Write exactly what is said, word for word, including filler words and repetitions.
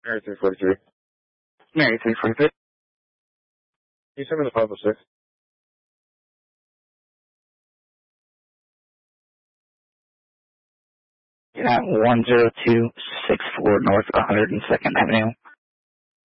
Mary three forty-three. Mary three forty-three. Can you send me the five oh six? Yeah, one zero two six four North one hundred second Avenue.